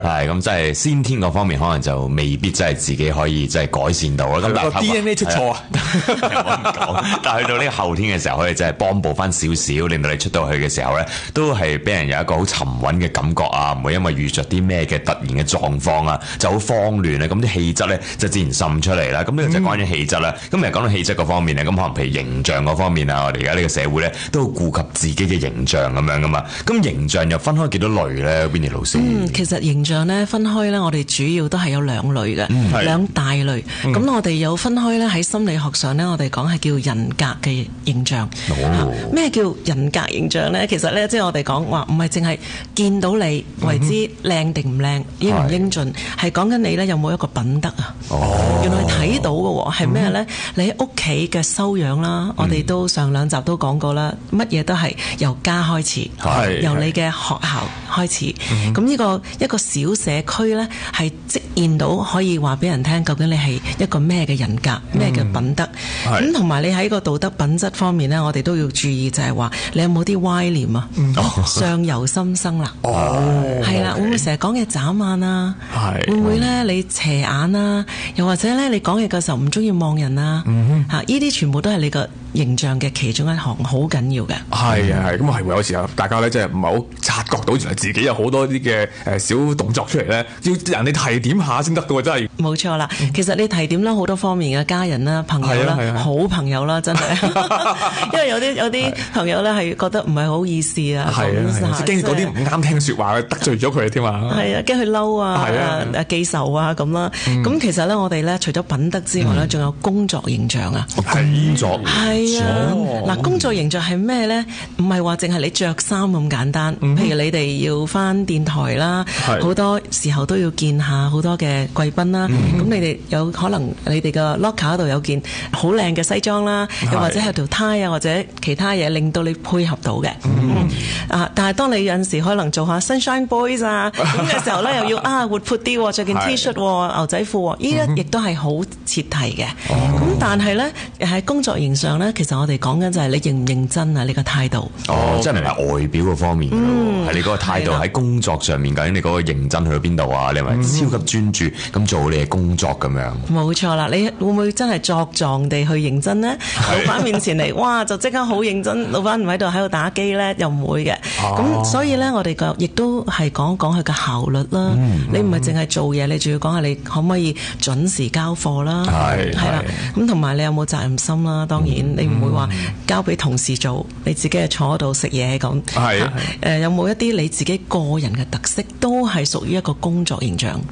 係咁，即係先天嗰方面可能就未必真係自己可以即係改善到啦。咁但係 DNA 出錯啊， 我唔講。但係去到呢個後天嘅時候，可以真係幫補翻少少，令到你出到去嘅時候咧，都係俾人有一個好沉穩嘅感覺啊，唔會因為遇着啲咩嘅突然嘅狀況啊，就好慌亂啊。咁啲氣質咧就自然滲出嚟啦。咁呢個就係關於氣質啦。咁其實講到氣質嗰方面咧，咁可能譬如形象嗰方面啊，我哋而家呢個社會咧都好顧及自己嘅形象咁樣噶嘛。咁形象又分開幾多類咧？Winnie 老師？ 其實形象咧分開咧，我哋主要都係有兩類嘅，兩大類。咁我哋有分開咧，喺心理學上咧，我哋講係叫人格嘅形象。咩叫人格形象咧？其實咧，即係我哋講話唔係淨係見到你為之靚定唔靚、英唔英俊，係講緊你咧有冇一個品德啊？原來睇到嘅係咩咧？你喺屋企嘅修養啦，我哋都上兩集都講過啦，乜嘢都係由家開始，由你嘅學校開始。咁呢個一個小社區咧，係即現到可以話俾人聽，究竟你係一個咩嘅人格、咩嘅品德。咁同埋你喺個道德品質方面咧，我哋都要注意，就係話你有冇啲歪念啊？相由心生啦，係啦，會唔會成日講嘢眨眼啊？會唔會咧你斜眼啊？又或者咧你講嘢嘅時候唔中意望人啊？嚇，呢啲全部都係你個形象嘅其中一項，好緊要嘅。 係啊係，咁係有時候大家咧即係唔係好察覺到，原來自己有好多啲嘅小動作出嚟咧，要人哋提點下先得嘅喎，真係。 冇錯啦，其實你提點啦好多方面嘅家人啦、朋友啦、好朋友啦，真係。因為有啲朋友咧係覺得唔係好意思啊， 驚嗰啲唔啱聽説話得罪咗佢添嘛。 係啊，驚佢嬲啊、記仇啊咁啦。咁其實咧，我哋咧除咗品德之外咧，仲有工作形象啊。 工作係啊，嗱，工作形象係咩咧？唔係話淨係你着衫咁簡單。譬如你哋要返電台啦，好多時候都要見下好多嘅貴賓啦。咁你哋有可能你哋個 locker 度有件好靚嘅西裝啦，又或者係條呔啊，或者其他嘢令到你配合到嘅。但係當你有陣時可能做下 Sunshine Boys 啊咁嘅時候咧，又要活潑啲，着件 T-shirt、牛仔褲，呢啲亦都係好切題嘅。咁但係咧喺工作形象咧，其實我哋講緊就係你認唔認真啊？你個態度。 即係唔係外表嗰方面，係你嗰個態度喺工作上面，究竟你嗰個認真去到邊度啊？你係咪超級專注咁做你嘅工作咁樣？冇錯啦，你會唔會真係作狀地去認真呢？老闆面前嚟，哇就即刻好認真，老闆唔喺度打機咧，又唔會嘅。咁所以咧，我哋亦都係講佢嘅效率啦。你唔係淨係做嘢，你仲要講下你可唔可以準時交貨啦？係啦，咁同埋你有冇責任心啦？當然，你唔會話交俾同事做，你自己係坐喺度食嘢咁。有冇一啲你自己個人嘅特色，都係屬於一個工作形象。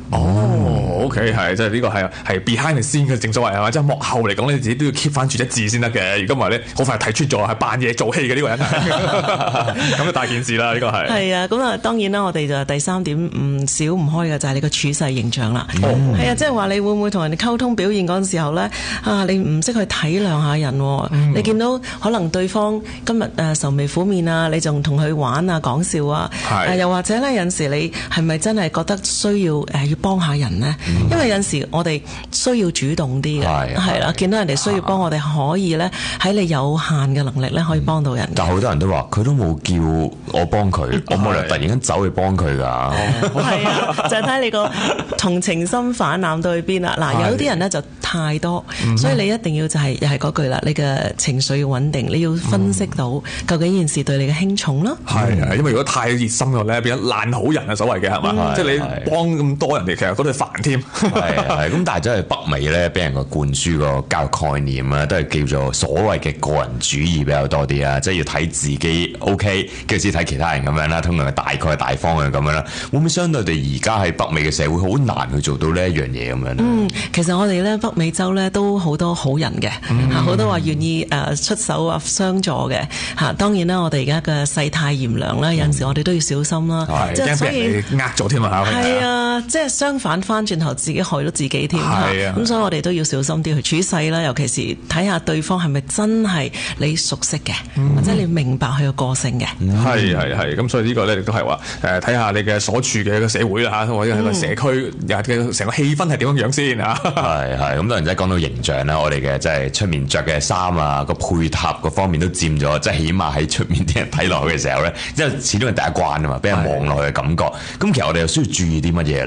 OK， 係即係呢個係 behind the scene嘅，正所謂係嘛，即係幕後嚟講，你自己都要 keep 翻住一致先得嘅。如果唔係咧，好快睇出咗係扮嘢做戲嘅呢個人，咁就大件事啦。呢個係啊，咁啊當然啦，我哋就第三點唔少唔開嘅就係你個處世形象啦。係啊，即係話你會唔會同人哋溝通表現嗰陣時候咧你唔識去體諒下人。你見到可能對方今日愁眉苦面啊，你仲同佢玩啊講笑啊，又或者咧有陣時你係咪真係覺得需要要幫下人呢？因為有陣時我哋需要主動啲嘅，係啦，見到人哋需要幫我哋，可以咧喺你有限嘅能力咧可以幫到人。 但好多人都話佢都冇叫我幫佢，我冇理由突然間走去幫佢㗎。 係啊，就係睇你個同情心泛濫到去邊啦。嗱，有啲人咧就太多，所以你一定要就係又係嗰句啦，你嘅情緒要穩定，你要分析到究竟件事對你嘅輕重啦。 係因為如果太熱心嘅咧，變咗爛好人啊，所謂嘅係嘛，即係你幫咁多人哋，其實嗰度煩添。 係咁，但係真係北美咧，俾人個灌輸個教育概念啊，都係叫做所謂嘅個人主義比較多啲啊，即係要睇自己 OK，跟住先睇其他人咁樣啦。通常係大概大方向咁樣啦。會唔會相對地而家喺北美嘅社會好難去做到呢一樣嘢咁樣咧？ 其實我哋咧北美洲咧都好多好人嘅，好多話願意出手相助嘅嚇。當然啦，我哋而家嘅世態炎涼啦，有陣時我哋都要小心啦。 即係所以呃咗添啊！ 係啊，即係相反翻轉頭，自己害咗自己添。咁所以我哋都要小心啲去處世啦。尤其是睇下對方係咪真係你熟悉嘅，或者你明白佢嘅個性嘅。 係咁，所以呢個咧亦都係話睇下你嘅所處嘅一個社會啦嚇，或者係個社區成個氣氛係點樣先嚇。 係咁， 多人真係講到形象啦，我哋嘅即係出面着嘅衫啊，個配搭各方面都佔咗，即係起碼喺出面啲人睇落去嘅時候咧，因為始終係第一關啊嘛，俾人望落去嘅感覺。咁其實我哋又需要注意啲乜嘢咧？